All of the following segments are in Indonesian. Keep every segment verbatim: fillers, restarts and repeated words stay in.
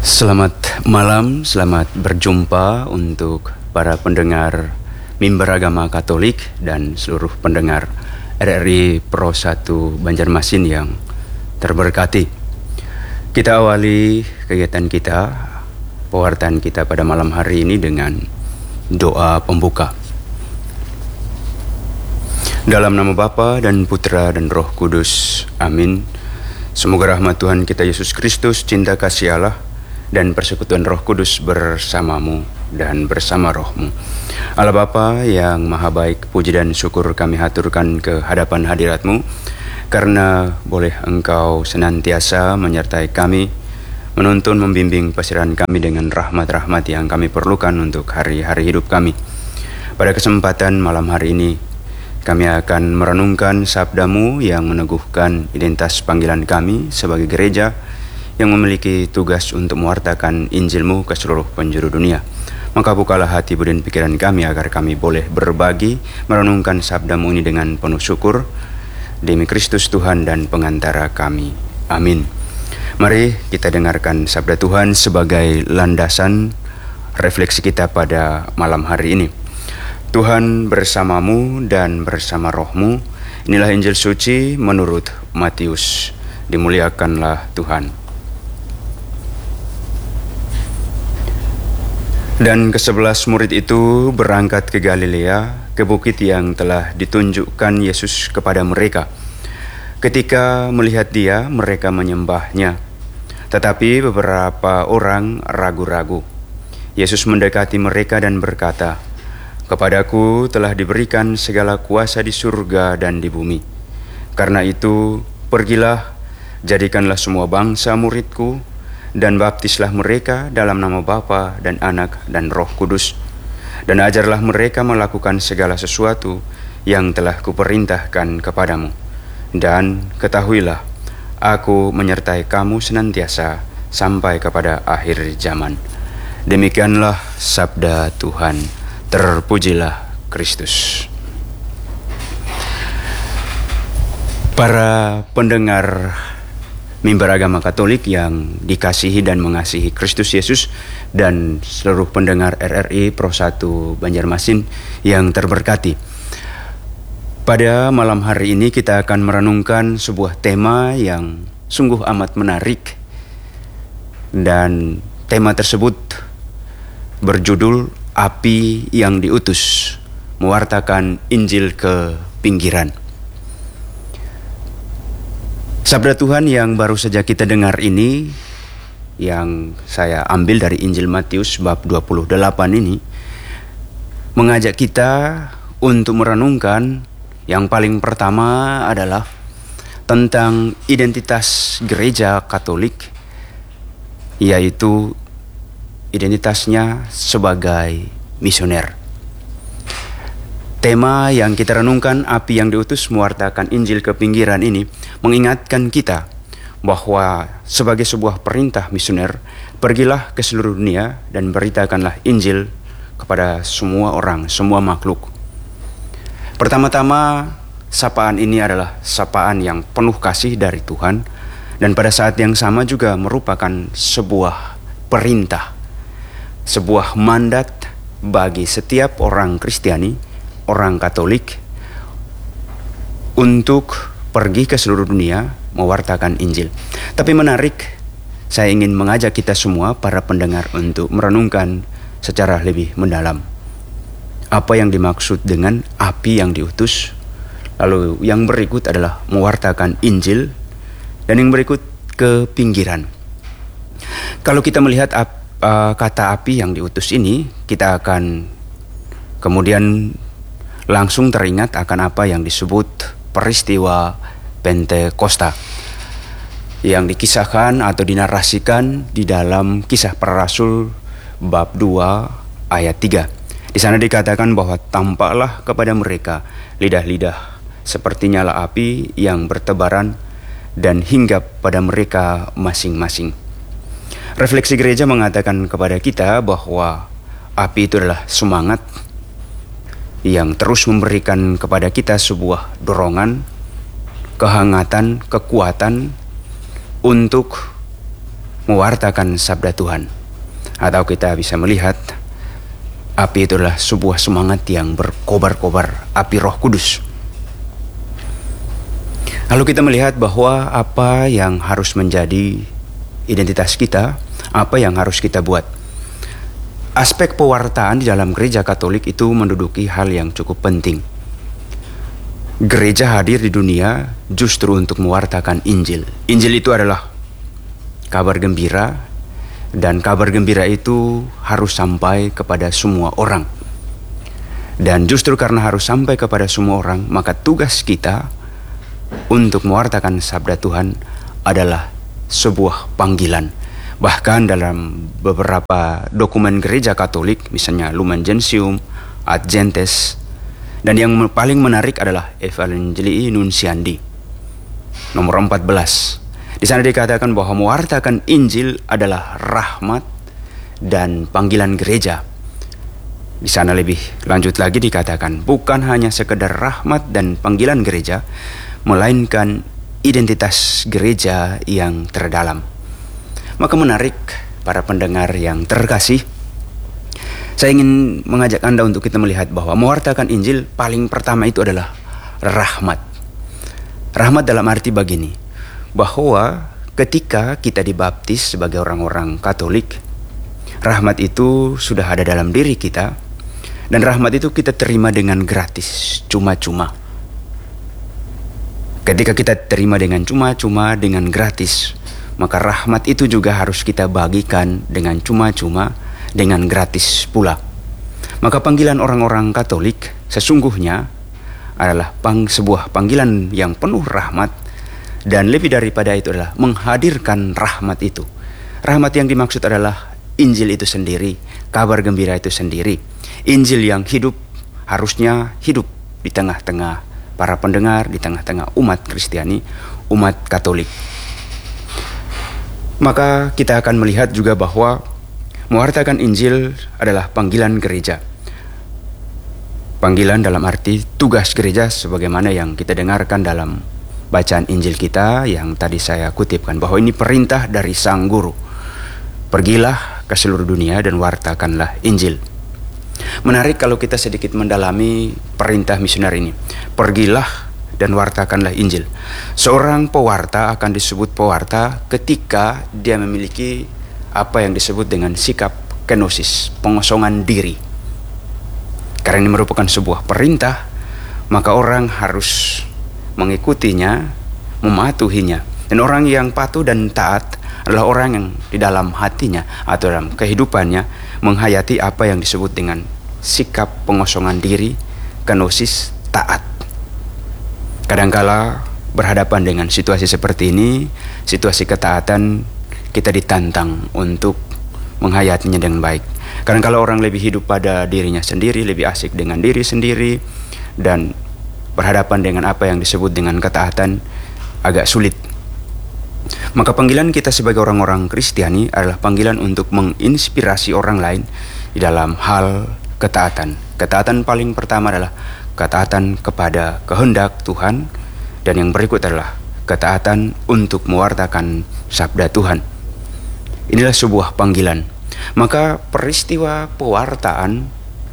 Selamat malam, selamat berjumpa untuk para pendengar Mimbar Agama Katolik dan seluruh pendengar R R I Pro satu Banjarmasin yang terberkati. Kita awali kegiatan kita, pewartaan kita pada malam hari ini dengan doa pembuka. Dalam nama Bapa dan Putra dan Roh Kudus, amin. Semoga rahmat Tuhan kita Yesus Kristus, cinta kasih Allah, dan persekutuan Roh Kudus bersamamu dan bersama rohmu. Allah Bapa yang maha baik, puji dan syukur kami haturkan ke hadapan hadirat-Mu, karena boleh Engkau senantiasa menyertai kami, menuntun membimbing pasiran kami dengan rahmat-rahmat yang kami perlukan untuk hari-hari hidup kami. Pada kesempatan malam hari ini, kami akan merenungkan sabda-Mu yang meneguhkan identitas panggilan kami sebagai gereja yang memiliki tugas untuk mewartakan Injil-Mu ke seluruh penjuru dunia. Maka bukalah hati, budi, dan pikiran kami agar kami boleh berbagi, merenungkan sabda-Mu ini dengan penuh syukur, demi Kristus Tuhan dan pengantara kami. Amin. Mari kita dengarkan sabda Tuhan sebagai landasan refleksi kita pada malam hari ini. Tuhan bersamamu dan bersama rohmu. Inilah Injil suci menurut Matius. Dimuliakanlah Tuhan. Dan kesebelas murid itu berangkat ke Galilea, ke bukit yang telah ditunjukkan Yesus kepada mereka. Ketika melihat Dia, mereka menyembahnya. Tetapi beberapa orang ragu-ragu. Yesus mendekati mereka dan berkata, "Kepadaku telah diberikan segala kuasa di surga dan di bumi. Karena itu, pergilah, jadikanlah semua bangsa muridku, dan baptislah mereka dalam nama Bapa dan Anak dan Roh Kudus. Dan ajarlah mereka melakukan segala sesuatu yang telah kuperintahkan kepadamu. Dan ketahuilah, aku menyertai kamu senantiasa sampai kepada akhir zaman." Demikianlah sabda Tuhan. Terpujilah Kristus. Para pendengar Mimbar Agama Katolik yang dikasihi dan mengasihi Kristus Yesus, dan seluruh pendengar R R I Pro satu Banjarmasin yang terberkati. Pada malam hari ini kita akan merenungkan sebuah tema yang sungguh amat menarik, dan tema tersebut berjudul Api yang Diutus, mewartakan Injil ke pinggiran. Sabda Tuhan yang baru saja kita dengar ini, yang saya ambil dari Injil Matius bab dua puluh delapan ini, mengajak kita untuk merenungkan yang paling pertama adalah tentang identitas gereja Katolik, yaitu identitasnya sebagai misioner. Tema yang kita renungkan, api yang diutus mewartakan Injil ke pinggiran ini, mengingatkan kita bahwa sebagai sebuah perintah misioner, pergilah ke seluruh dunia dan beritakanlah Injil kepada semua orang, semua makhluk. Pertama-tama, sapaan ini adalah sapaan yang penuh kasih dari Tuhan, dan pada saat yang sama juga merupakan sebuah perintah, sebuah mandat bagi setiap orang Kristiani, orang Katolik, untuk pergi ke seluruh dunia mewartakan Injil. Tapi menarik, saya ingin mengajak kita semua, para pendengar, untuk merenungkan secara lebih mendalam apa yang dimaksud dengan api yang diutus. Lalu yang berikut adalah mewartakan Injil, dan yang berikut ke pinggiran. Kalau kita melihat uh, kata api yang diutus ini, kita akan kemudian langsung teringat akan apa yang disebut peristiwa Pentakosta, yang dikisahkan atau dinarasikan di dalam Kisah Para Rasul bab dua ayat tiga. Di sana dikatakan bahwa tampaklah kepada mereka lidah-lidah seperti nyala api yang bertebaran dan hinggap pada mereka masing-masing. Refleksi gereja mengatakan kepada kita bahwa api itu adalah semangat yang terus memberikan kepada kita sebuah dorongan, kehangatan, kekuatan untuk mewartakan sabda Tuhan. Atau kita bisa melihat api itu adalah sebuah semangat yang berkobar-kobar, api Roh Kudus. Lalu kita melihat bahwa apa yang harus menjadi identitas kita, apa yang harus kita buat. Aspek pewartaan di dalam gereja Katolik itu menduduki hal yang cukup penting. Gereja hadir di dunia justru untuk mewartakan Injil. Injil itu adalah kabar gembira, dan kabar gembira itu harus sampai kepada semua orang. Dan justru karena harus sampai kepada semua orang, maka tugas kita untuk mewartakan sabda Tuhan adalah sebuah panggilan. Bahkan dalam beberapa dokumen gereja Katolik, misalnya Lumen Gentium, Ad Gentes, dan yang paling menarik adalah Evangelii Nunciandi nomor empat belas. Di sana dikatakan bahwa mewartakan Injil adalah rahmat dan panggilan gereja. Di sana lebih lanjut lagi dikatakan bukan hanya sekedar rahmat dan panggilan gereja, melainkan identitas gereja yang terdalam. Maka menarik para pendengar yang terkasih, saya ingin mengajak Anda untuk kita melihat bahwa mewartakan Injil paling pertama itu adalah rahmat. Rahmat dalam arti begini, bahwa ketika kita dibaptis sebagai orang-orang Katolik, rahmat itu sudah ada dalam diri kita, dan rahmat itu kita terima dengan gratis, cuma-cuma. Ketika kita terima dengan cuma-cuma, dengan gratis, maka rahmat itu juga harus kita bagikan dengan cuma-cuma, dengan gratis pula. Maka panggilan orang-orang Katolik sesungguhnya adalah pang, sebuah panggilan yang penuh rahmat. Dan lebih daripada itu adalah menghadirkan rahmat itu. Rahmat yang dimaksud adalah Injil itu sendiri, kabar gembira itu sendiri. Injil yang hidup harusnya hidup di tengah-tengah para pendengar, di tengah-tengah umat Kristiani, umat Katolik. Maka kita akan melihat juga bahwa mewartakan Injil adalah panggilan gereja. Panggilan dalam arti tugas gereja sebagaimana yang kita dengarkan dalam bacaan Injil kita yang tadi saya kutipkan, bahwa ini perintah dari Sang Guru. Pergilah ke seluruh dunia dan wartakanlah Injil. Menarik kalau kita sedikit mendalami perintah misioner ini. Pergilah dan wartakanlah Injil. Seorang pewarta akan disebut pewarta ketika dia memiliki apa yang disebut dengan sikap kenosis, pengosongan diri. Karena ini merupakan sebuah perintah, maka orang harus mengikutinya, mematuhinya. Dan orang yang patuh dan taat adalah orang yang di dalam hatinya atau dalam kehidupannya menghayati apa yang disebut dengan sikap pengosongan diri, kenosis, taat. Kadangkala berhadapan dengan situasi seperti ini, situasi ketaatan, kita ditantang untuk menghayatinya dengan baik. Karena kalau orang lebih hidup pada dirinya sendiri, lebih asik dengan diri sendiri, dan berhadapan dengan apa yang disebut dengan ketaatan, agak sulit. Maka panggilan kita sebagai orang-orang Kristiani adalah panggilan untuk menginspirasi orang lain di dalam hal ketaatan. Ketaatan paling pertama adalah ketaatan kepada kehendak Tuhan, dan yang berikut adalah ketaatan untuk mewartakan sabda Tuhan. Inilah sebuah panggilan. Maka peristiwa pewartaan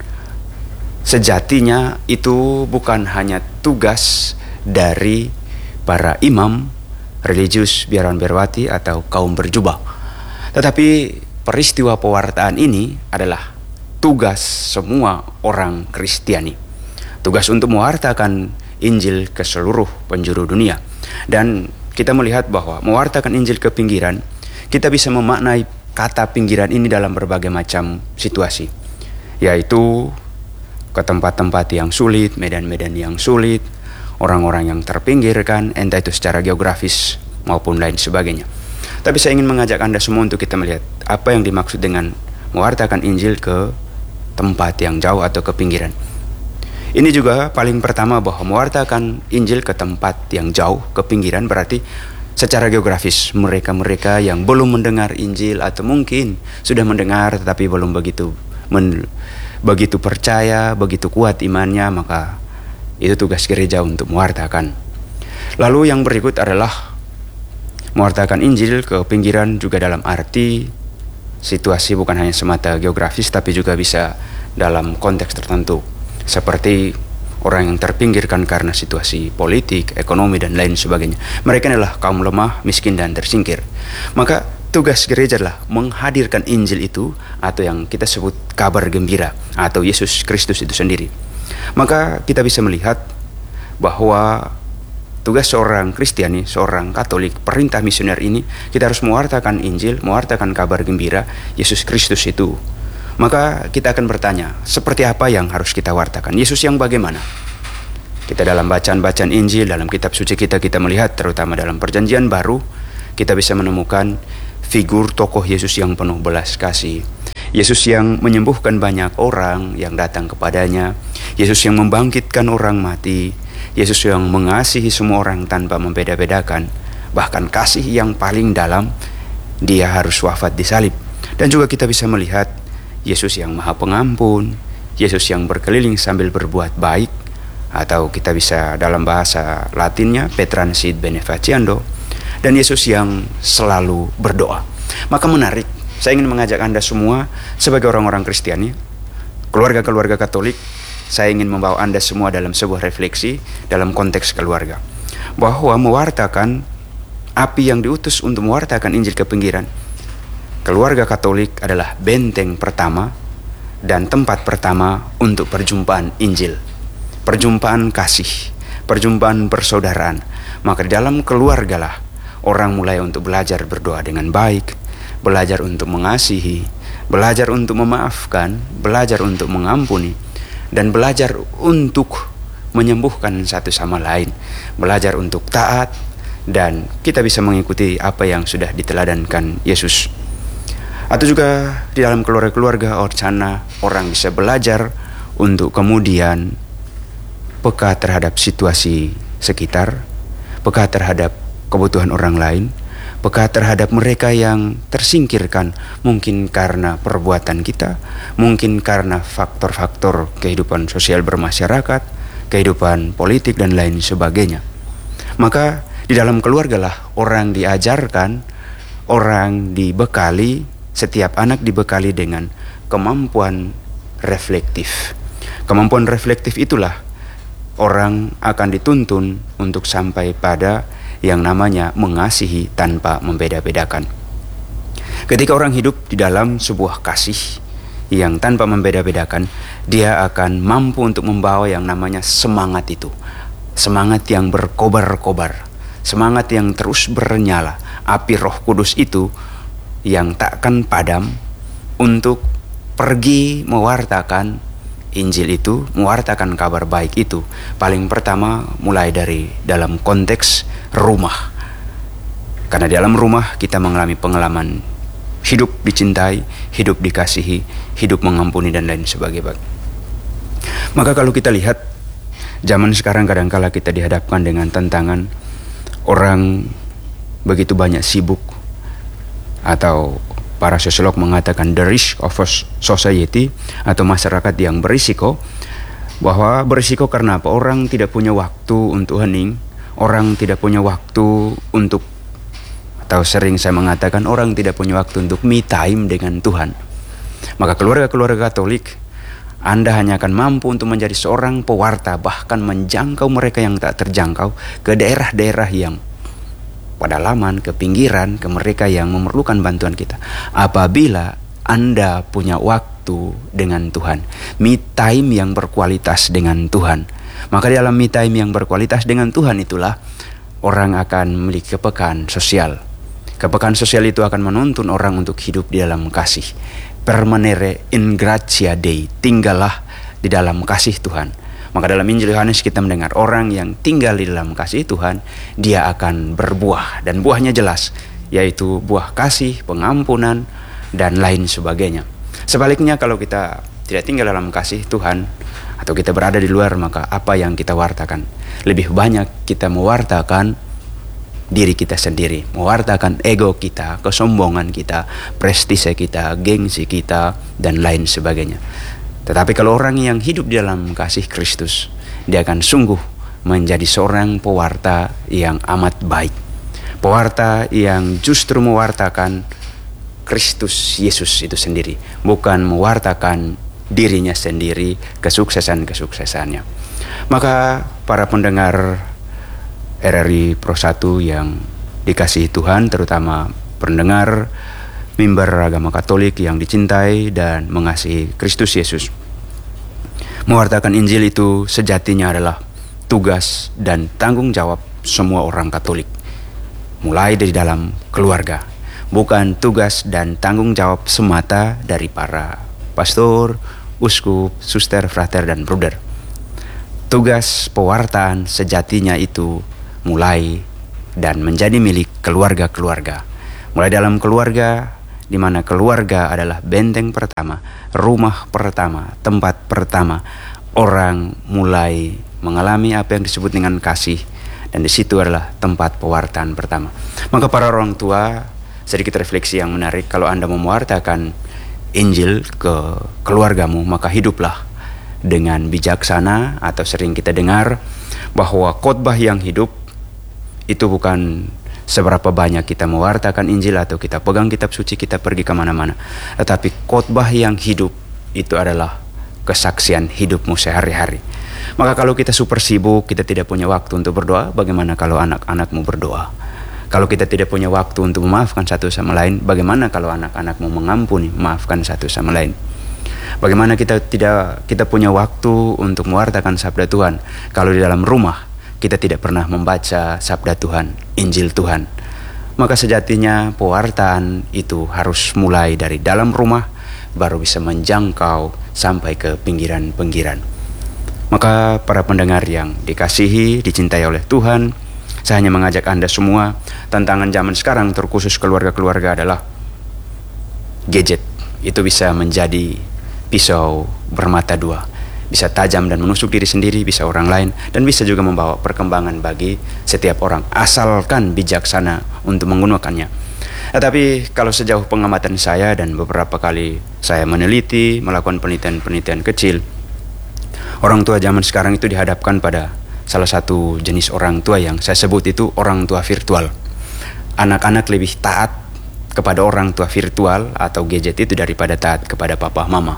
sejatinya itu bukan hanya tugas dari para imam, religius, biarawan biarawati atau kaum berjubah, tetapi peristiwa pewartaan ini adalah tugas semua orang Kristiani. Tugas untuk mewartakan Injil ke seluruh penjuru dunia. Dan kita melihat bahwa mewartakan Injil ke pinggiran, kita bisa memaknai kata pinggiran ini dalam berbagai macam situasi, yaitu ke tempat-tempat yang sulit, medan-medan yang sulit, orang-orang yang terpinggirkan, entah itu secara geografis maupun lain sebagainya. Tapi saya ingin mengajak Anda semua untuk kita melihat apa yang dimaksud dengan mewartakan Injil ke tempat yang jauh atau ke pinggiran. Ini juga paling pertama bahwa mewartakan Injil ke tempat yang jauh, ke pinggiran, berarti secara geografis mereka-mereka yang belum mendengar Injil atau mungkin sudah mendengar tetapi belum begitu men begitu percaya, begitu kuat imannya, maka itu tugas gereja untuk mewartakan. Lalu yang berikut adalah Mewartakan Injil ke pinggiran juga dalam arti situasi bukan hanya semata geografis, tapi juga bisa dalam konteks tertentu, seperti orang yang terpinggirkan karena situasi politik, ekonomi, dan lain sebagainya. Mereka adalah kaum lemah, miskin, dan tersingkir. Maka tugas gereja adalah menghadirkan Injil itu, atau yang kita sebut kabar gembira, atau Yesus Kristus itu sendiri. Maka kita bisa melihat bahwa tugas seorang Kristiani, seorang Katolik, perintah misioner ini, kita harus mewartakan Injil, mewartakan kabar gembira Yesus Kristus itu. Maka kita akan bertanya, seperti apa yang harus kita wartakan? Yesus yang bagaimana? Kita dalam bacaan-bacaan Injil, dalam kitab suci kita, kita melihat terutama dalam Perjanjian Baru, kita bisa menemukan figur tokoh Yesus yang penuh belas kasih. Yesus yang menyembuhkan banyak orang yang datang kepadanya. Yesus yang membangkitkan orang mati. Yesus yang mengasihi semua orang tanpa membeda-bedakan. Bahkan kasih yang paling dalam, dia harus wafat di salib. Dan juga kita bisa melihat Yesus yang maha pengampun, Yesus yang berkeliling sambil berbuat baik, atau kita bisa dalam bahasa Latinnya Petransit Benefaciendo, dan Yesus yang selalu berdoa. Maka menarik, saya ingin mengajak Anda semua sebagai orang-orang Kristiani, keluarga-keluarga Katolik, saya ingin membawa Anda semua dalam sebuah refleksi dalam konteks keluarga, bahwa mewartakan api yang diutus untuk mewartakan Injil ke pinggiran, keluarga Katolik adalah benteng pertama dan tempat pertama untuk perjumpaan Injil, perjumpaan kasih, perjumpaan persaudaraan. Maka di dalam keluargalah orang mulai untuk belajar berdoa dengan baik, belajar untuk mengasihi, belajar untuk memaafkan, belajar untuk mengampuni, dan belajar untuk menyembuhkan satu sama lain, belajar untuk taat, dan kita bisa mengikuti apa yang sudah diteladankan Yesus. Atau juga di dalam keluarga-keluarga Orcana, orang bisa belajar untuk kemudian peka terhadap situasi sekitar, peka terhadap kebutuhan orang lain, peka terhadap mereka yang tersingkirkan, mungkin karena perbuatan kita, mungkin karena faktor-faktor kehidupan sosial bermasyarakat, kehidupan politik, dan lain sebagainya. Maka di dalam keluargalah orang diajarkan, orang dibekali, setiap anak dibekali dengan kemampuan reflektif. Kemampuan reflektif itulah orang akan dituntun untuk sampai pada yang namanya mengasihi tanpa membeda-bedakan. Ketika orang hidup di dalam sebuah kasih yang tanpa membeda-bedakan, dia akan mampu untuk membawa yang namanya semangat itu. Semangat yang berkobar-kobar, semangat yang terus bernyala, api Roh Kudus itu yang takkan padam untuk pergi mewartakan Injil itu, mewartakan kabar baik itu. Paling pertama mulai dari dalam konteks rumah. Karena di dalam rumah kita mengalami pengalaman hidup dicintai, hidup dikasihi, hidup mengampuni, dan lain sebagainya. Maka kalau kita lihat zaman sekarang, kadangkala kita dihadapkan dengan tantangan orang begitu banyak sibuk, atau para sosiolog mengatakan the risk of a society, atau masyarakat yang berisiko. Bahwa berisiko karena apa? Orang tidak punya waktu untuk hening, orang tidak punya waktu untuk, atau sering saya mengatakan orang tidak punya waktu untuk me time dengan Tuhan. Maka keluarga-keluarga Katolik, Anda hanya akan mampu untuk menjadi seorang pewarta, bahkan menjangkau mereka yang tak terjangkau, ke daerah-daerah yang pedalaman, ke pinggiran, ke mereka yang memerlukan bantuan kita, apabila Anda punya waktu dengan Tuhan, me time yang berkualitas dengan Tuhan. Maka dalam me time yang berkualitas dengan Tuhan itulah orang akan memiliki kepekaan sosial. Kepekaan sosial itu akan menuntun orang untuk hidup di dalam kasih. Permanere in gratia Dei, tinggallah di dalam kasih Tuhan. Maka dalam Injil Yohanes kita mendengar orang yang tinggal di dalam kasih Tuhan, dia akan berbuah, dan buahnya jelas, yaitu buah kasih, pengampunan, dan lain sebagainya. Sebaliknya kalau kita tidak tinggal dalam kasih Tuhan, atau kita berada di luar, maka apa yang kita wartakan? Lebih banyak kita mewartakan diri kita sendiri, mewartakan ego kita, kesombongan kita, prestise kita, gengsi kita, dan lain sebagainya. Tetapi kalau orang yang hidup di dalam kasih Kristus, dia akan sungguh menjadi seorang pewarta yang amat baik. Pewarta yang justru mewartakan Kristus Yesus itu sendiri, bukan mewartakan dirinya sendiri, kesuksesan-kesuksesannya. Maka para pendengar R R I Pro satu yang dikasihi Tuhan, terutama pendengar mimbar agama Katolik yang dicintai dan mengasihi Kristus Yesus, mewartakan Injil itu sejatinya adalah tugas dan tanggung jawab semua orang Katolik, mulai dari dalam keluarga, bukan tugas dan tanggung jawab semata dari para pastor, uskup, suster, frater, dan bruder. Tugas pewartaan sejatinya itu mulai dan menjadi milik keluarga-keluarga. Mulai dalam keluarga, di mana keluarga adalah benteng pertama, rumah pertama, tempat pertama orang mulai mengalami apa yang disebut dengan kasih, dan di situ adalah tempat pewartaan pertama. Maka para orang tua, sedikit refleksi yang menarik, kalau Anda mewartakan Injil ke keluargamu, maka hiduplah dengan bijaksana. Atau sering kita dengar bahwa khotbah yang hidup itu bukan seberapa banyak kita mewartakan Injil atau kita pegang kitab suci, kita pergi kemana-mana, tetapi khotbah yang hidup itu adalah kesaksian hidupmu sehari-hari. Maka kalau kita super sibuk, kita tidak punya waktu untuk berdoa, bagaimana kalau anak-anakmu berdoa? Kalau kita tidak punya waktu untuk memaafkan satu sama lain, bagaimana kalau anak-anakmu mengampuni, memaafkan satu sama lain? Bagaimana kita tidak kita punya waktu untuk mewartakan sabda Tuhan kalau di dalam rumah kita tidak pernah membaca sabda Tuhan, Injil Tuhan? Maka sejatinya pewartaan itu harus mulai dari dalam rumah, baru bisa menjangkau sampai ke pinggiran-pinggiran. Maka para pendengar yang dikasihi, dicintai oleh Tuhan, saya hanya mengajak Anda semua, tantangan zaman sekarang terkhusus keluarga-keluarga adalah gadget. Itu bisa menjadi pisau bermata dua, bisa tajam dan menusuk diri sendiri, bisa orang lain, dan bisa juga membawa perkembangan bagi setiap orang, asalkan bijaksana untuk menggunakannya. Tetapi kalau sejauh pengamatan saya dan beberapa kali saya meneliti, melakukan penelitian-penelitian kecil, orang tua zaman sekarang itu dihadapkan pada salah satu jenis orang tua yang saya sebut itu orang tua virtual. Anak-anak lebih taat kepada orang tua virtual atau gadget itu daripada taat kepada papa mama.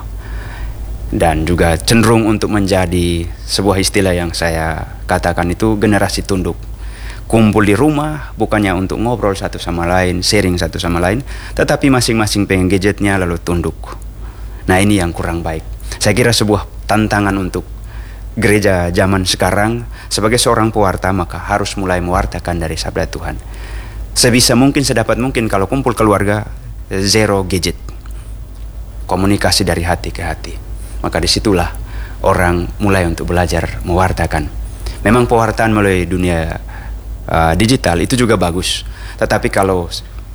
Dan juga cenderung untuk menjadi sebuah istilah yang saya katakan itu generasi tunduk. Kumpul di rumah bukannya untuk ngobrol satu sama lain, sharing satu sama lain, tetapi masing-masing pengen gadgetnya lalu tunduk. Nah, ini yang kurang baik. Saya kira sebuah tantangan untuk gereja zaman sekarang sebagai seorang pewarta, maka harus mulai mewartakan dari sabda Tuhan. Sebisa mungkin, sedapat mungkin kalau kumpul keluarga, zero gadget. Komunikasi dari hati ke hati. Maka disitulah orang mulai untuk belajar mewartakan. Memang pewartaan melalui dunia uh, digital itu juga bagus. Tetapi kalau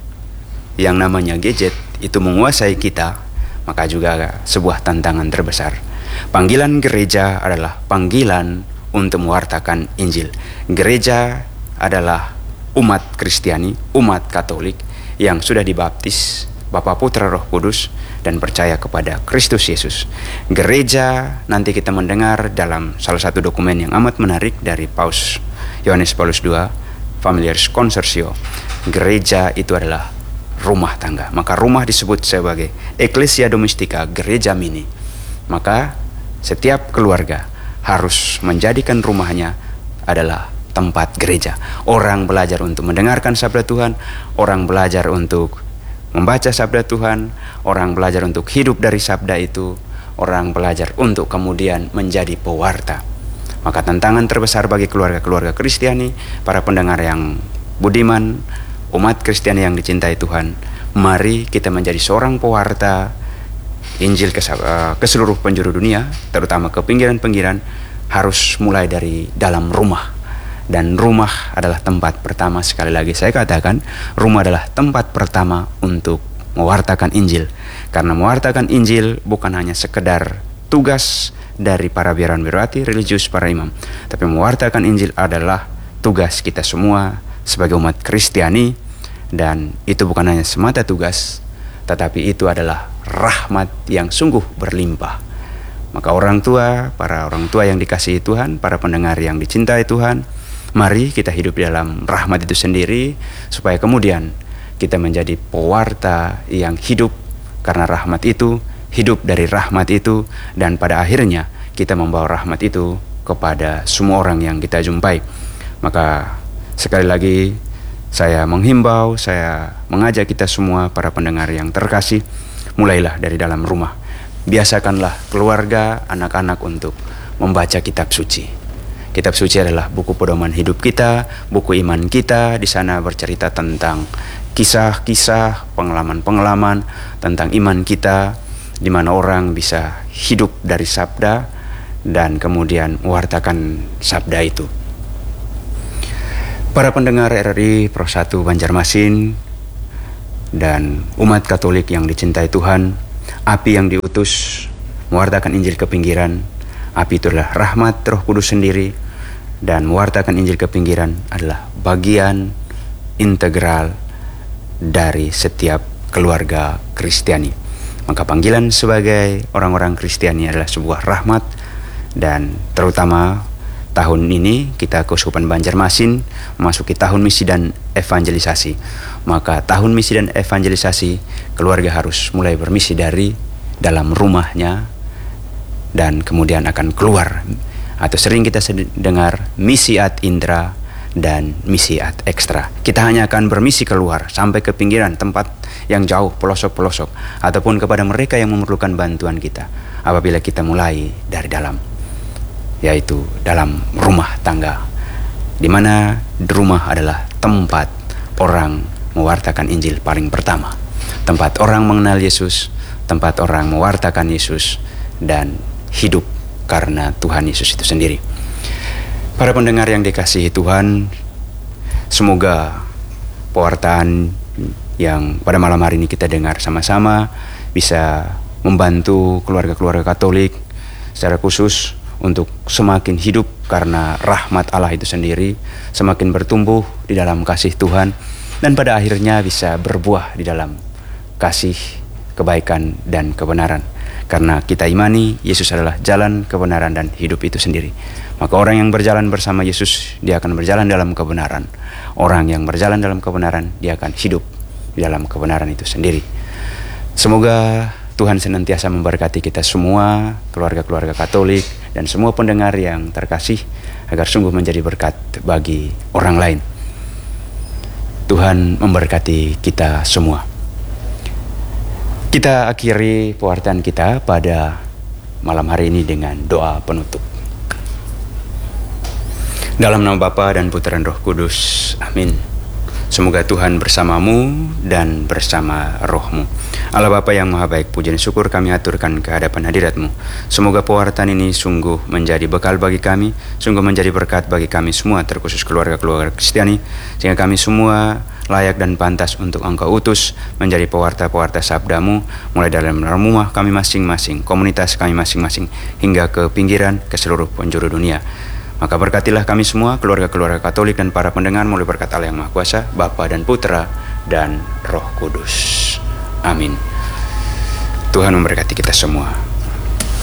yang namanya gadget itu menguasai kita, maka juga sebuah tantangan terbesar. Panggilan gereja adalah panggilan untuk mewartakan Injil. Gereja adalah umat Kristiani, umat Katolik yang sudah dibaptis Bapa, Putra, Roh Kudus dan percaya kepada Kristus Yesus. Gereja, nanti kita mendengar dalam salah satu dokumen yang amat menarik dari Paus Yohanes Paulus kedua, Familiaris Consortio. Gereja itu adalah rumah tangga. Maka rumah disebut sebagai Ecclesia Domestica, gereja mini. Maka setiap keluarga harus menjadikan rumahnya adalah tempat gereja. Orang belajar untuk mendengarkan sabda Tuhan, orang belajar untuk membaca sabda Tuhan, orang belajar untuk hidup dari sabda itu, orang belajar untuk kemudian menjadi pewarta. Maka tantangan terbesar bagi keluarga-keluarga Kristiani, para pendengar yang budiman, umat Kristiani yang dicintai Tuhan, mari kita menjadi seorang pewarta Injil ke, uh, ke seluruh penjuru dunia, terutama ke pinggiran-pinggiran, harus mulai dari dalam rumah. Dan rumah adalah tempat pertama, sekali lagi saya katakan, rumah adalah tempat pertama untuk mewartakan Injil. Karena mewartakan Injil bukan hanya sekedar tugas dari para biarawati, religius, para imam. Tapi mewartakan Injil adalah tugas kita semua sebagai umat Kristiani. Dan itu bukan hanya semata tugas, tetapi itu adalah rahmat yang sungguh berlimpah. Maka orang tua, para orang tua yang dikasihi Tuhan, para pendengar yang dicintai Tuhan, Mari kita hidup di dalam rahmat itu sendiri, supaya kemudian kita menjadi pewarta yang hidup karena rahmat itu, hidup dari rahmat itu, dan pada akhirnya kita membawa rahmat itu kepada semua orang yang kita jumpai. Maka sekali lagi saya menghimbau, saya mengajak kita semua para pendengar yang terkasih, mulailah dari dalam rumah. Biasakanlah keluarga, anak-anak untuk membaca kitab suci. Kitab suci adalah buku pedoman hidup kita, buku iman kita. Di sana bercerita tentang kisah-kisah, pengalaman-pengalaman tentang iman kita, di mana orang bisa hidup dari sabda dan kemudian mewartakan sabda itu. Para pendengar R R I Pro satu Banjarmasin dan umat Katolik yang dicintai Tuhan, api yang diutus mewartakan Injil ke pinggiran, api itu adalah rahmat Roh Kudus sendiri, dan mewartakan Injil ke pinggiran adalah bagian integral dari setiap keluarga Kristiani. Maka panggilan sebagai orang-orang Kristiani adalah sebuah rahmat, dan terutama tahun ini kita Keuskupan Banjarmasin memasuki tahun misi dan evangelisasi. Maka tahun misi dan evangelisasi, keluarga harus mulai bermisi dari dalam rumahnya dan kemudian akan keluar. Atau sering kita dengar misi ad intra dan misi ad extra. Kita hanya akan bermisi keluar sampai ke pinggiran, tempat yang jauh, pelosok-pelosok, ataupun kepada mereka yang memerlukan bantuan kita apabila kita mulai dari dalam, yaitu dalam rumah tangga, di mana rumah adalah tempat orang mewartakan Injil paling pertama, tempat orang mengenal Yesus, tempat orang mewartakan Yesus dan hidup karena Tuhan Yesus itu sendiri. Para pendengar yang dikasihi Tuhan, semoga pewartaan yang pada malam hari ini kita dengar sama-sama bisa membantu keluarga-keluarga Katolik secara khusus untuk semakin hidup karena rahmat Allah itu sendiri, semakin bertumbuh di dalam kasih Tuhan, dan pada akhirnya bisa berbuah di dalam kasih, kebaikan, dan kebenaran. Karena kita imani Yesus adalah jalan, kebenaran, dan hidup itu sendiri. Maka orang yang berjalan bersama Yesus, dia akan berjalan dalam kebenaran. Orang yang berjalan dalam kebenaran, dia akan hidup di dalam kebenaran itu sendiri. Semoga Tuhan senantiasa memberkati kita semua, keluarga-keluarga Katolik, dan semua pendengar yang terkasih, agar sungguh menjadi berkat bagi orang lain. Tuhan memberkati kita semua. Kita akhiri pewartaan kita pada malam hari ini dengan doa penutup. Dalam nama Bapa dan Putra dan Roh Kudus, amin. Semoga Tuhan bersamamu dan bersama rohmu. Allah Bapa yang Maha Baik, puji dan syukur kami aturkan ke hadapan hadirat-Mu. Semoga pewartaan ini sungguh menjadi bekal bagi kami, sungguh menjadi berkat bagi kami semua, terkhusus keluarga-keluarga Kristiani, sehingga kami semua layak dan pantas untuk Engkau utus menjadi pewarta-pewarta sabda-Mu, mulai dalam rumah kami masing-masing, komunitas kami masing-masing, hingga ke pinggiran, ke seluruh penjuru dunia. Maka berkatilah kami semua, keluarga-keluarga Katolik dan para pendengar, melalui berkat Allah yang Maha Kuasa, Bapa dan Putra dan Roh Kudus. Amin. Tuhan memberkati kita semua.